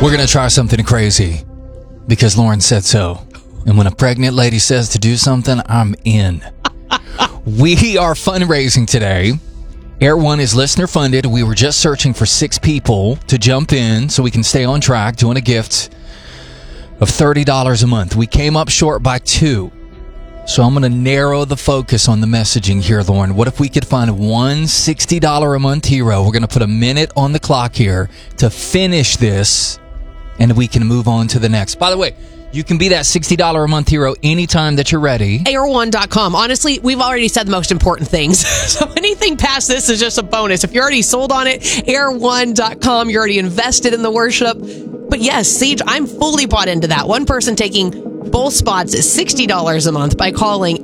We're going to try something crazy because Lauren said so. And when a pregnant lady says to do something, I'm in. We are fundraising today. Air One is listener funded. We were just searching for 6 people to jump in so we can stay on track doing a gift of $30 a month. We came up short by 2. So I'm going to narrow the focus on the messaging here, Lauren. What if we could find one $60 a month hero? We're going to put a minute on the clock here to finish this, and we can move on to the next. By the way, you can be that $60 a month hero anytime that you're ready. Air1.com. Honestly, we've already said the most important things. So anything past this is just a bonus. If you're already sold on it, Air1.com, you're already invested in the worship. But yes, Siege, I'm fully bought into that. One person taking both spots is $60 a month by calling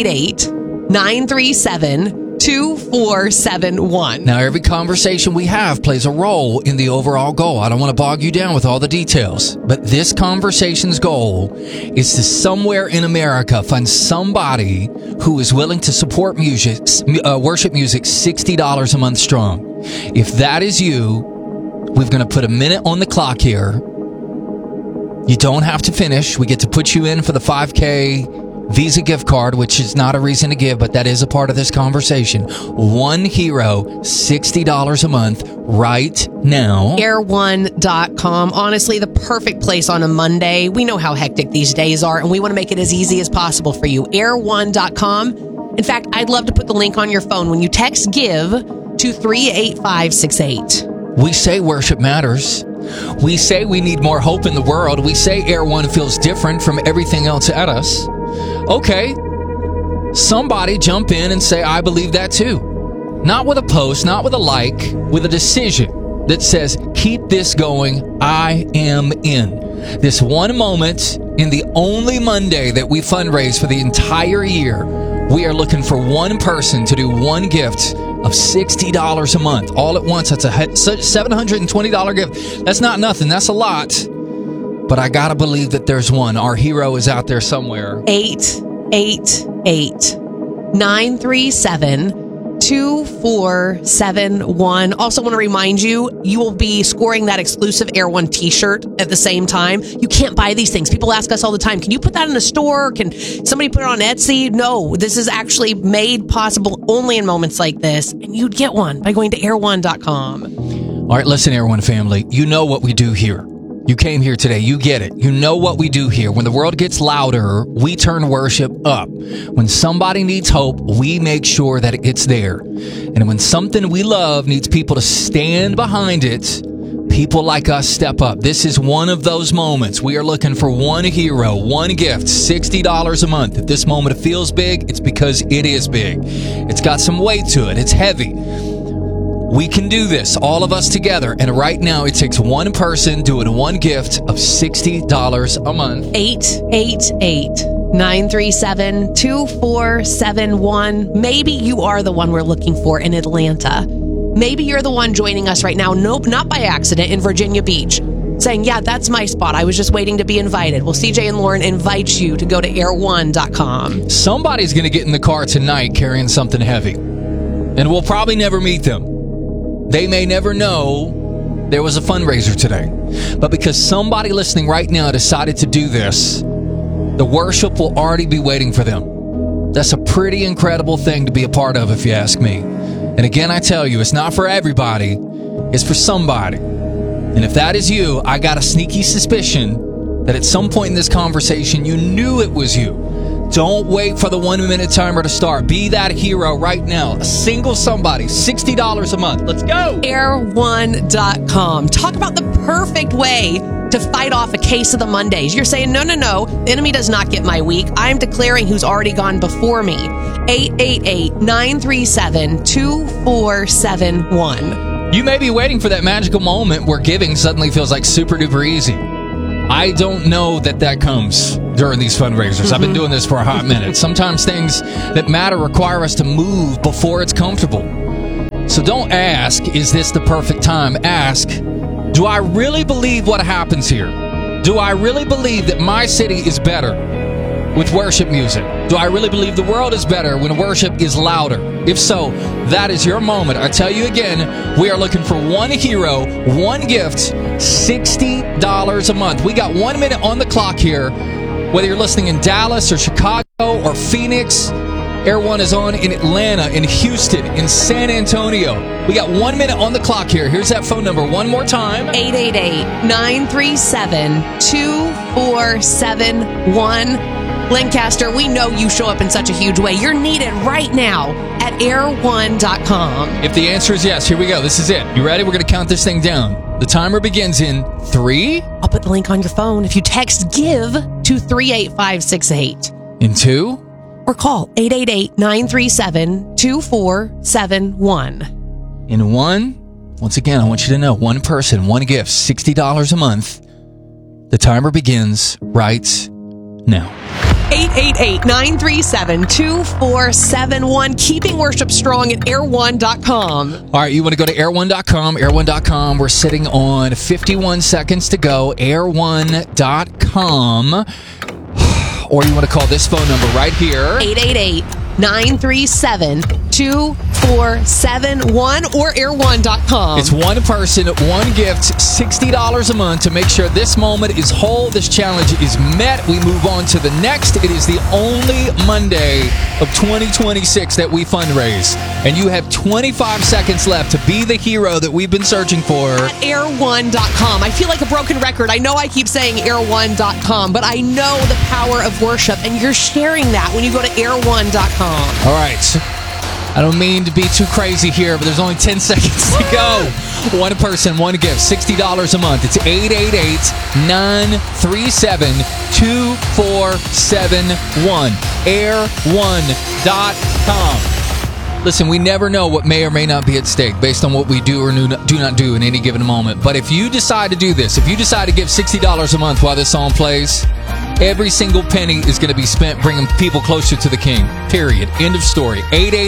888-937-2471. Now, every conversation we have plays a role in the overall goal. I don't want to bog you down with all the details, but this conversation's goal is to somewhere in America find somebody who is willing to support music, worship music, $60 a month strong. If that is you, we're going to put a minute on the clock here. You don't have to finish. We get to put you in for the $5K Visa gift card, which is not a reason to give, but that is a part of this conversation. One hero, $60 a month right now. Air1.com. Honestly, the perfect place on a Monday. We know how hectic these days are, and we want to make it as easy as possible for you. Air1.com. In fact, I'd love to put the link on your phone when you text GIVE to 38568. We say worship matters. We say we need more hope in the world. We say Air One feels different from everything else at us. Okay, somebody jump in and say, I believe that too. Not with a post, not with a like, with a decision that says, keep this going, I am in. This one moment in the only Monday that we fundraise for the entire year, we are looking for one person to do one gift of $60 a month. All at once, that's a $720 gift. That's not nothing. That's a lot. But I got to believe that there's one. Our hero is out there somewhere. 888-937-2471. Also want to remind you, you will be scoring that exclusive Air One t-shirt at the same time. You can't buy these things. People ask us all the time, can you put that in a store? Can somebody put it on Etsy? No, this is actually made possible only in moments like this. And you'd get one by going to Air1.com. All right, listen, Air One family. You know what we do here. You came here today. You get it. You know what we do here. When the world gets louder, we turn worship up. When somebody needs hope, we make sure that it's there. And when something we love needs people to stand behind it, people like us step up. This is one of those moments. We are looking for one hero, one gift, $60 a month. If this moment feels big, it's because it is big. It's got some weight to it. It's heavy. We can do this, all of us together. And right now, it takes one person doing one gift of $60 a month. 888-937-2471. Maybe you are the one we're looking for in Atlanta. Maybe you're the one joining us right now. Nope, not by accident, in Virginia Beach. Saying, yeah, that's my spot. I was just waiting to be invited. Well, CJ and Lauren invite you to go to Air1.com. Somebody's going to get in the car tonight carrying something heavy. And we'll probably never meet them. They may never know there was a fundraiser today. But because somebody listening right now decided to do this, the worship will already be waiting for them. That's a pretty incredible thing to be a part of, if you ask me. And again, I tell you, it's not for everybody. It's for somebody. And if that is you, I got a sneaky suspicion that at some point in this conversation, you knew it was you. Don't wait for the 1 minute timer to start. Be that hero right now. A single somebody, $60 a month. Let's go. Air1.com. Talk about the perfect way to fight off a case of the Mondays. You're saying, no. The enemy does not get my week. I'm declaring who's already gone before me. 888-937-2471. You may be waiting for that magical moment where giving suddenly feels like super duper easy. I don't know that comes during these fundraisers. I've been doing this for a hot minute. Sometimes things that matter require us to move before it's comfortable. So don't ask, is this the perfect time? Ask, do I really believe what happens here? Do I really believe that my city is better with worship music? Do I really believe the world is better when worship is louder? If so, that is your moment. I tell you again, we are looking for one hero, one gift, $60 a month. We got 1 minute on the clock here. Whether you're listening in Dallas or Chicago or Phoenix, Air One is on in Atlanta, in Houston, in San Antonio. We got 1 minute on the clock here. Here's that phone number one more time. 888-937-2471. Lancaster, we know you show up in such a huge way. You're needed right now at air1.com. If the answer is yes, here we go. This is it. You ready? We're going to count this thing down. The timer begins in 3. I'll put the link on your phone if you text GIVE to 38568. In 2. Or call 888-937-2471. In 1. Once again, I want you to know, one person, one gift, $60 a month. The timer begins right now. 888-937-2471. Keeping worship strong at air1.com. All right, you want to go to air1.com, air1.com. We're sitting on 51 seconds to go, air1.com. Or you want to call this phone number right here. 888-937-2471 or air1.com. It's one person, one gift, $60 a month to make sure this moment is whole, this challenge is met. We move on to the next. It is the only Monday of 2026 that we fundraise. And you have 25 seconds left to be the hero that we've been searching for. At air1.com. I feel like a broken record. I know I keep saying air1.com, but I know the power of worship, and you're sharing that when you go to air1.com. All right. I don't mean to be too crazy here, but there's only 10 seconds to go. One person, one gift, $60 a month. It's 888-937-2471. Air1.com. Listen, we never know what may or may not be at stake based on what we do or do not do in any given moment. But if you decide to do this, if you decide to give $60 a month while this song plays, every single penny is going to be spent bringing people closer to the King. Period. End of story.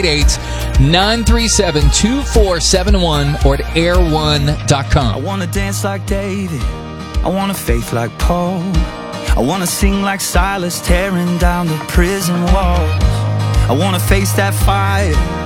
888-937-2471 or at air1.com. I want to dance like David. I want a faith like Paul. I want to sing like Silas, tearing down the prison walls. I want to face that fire.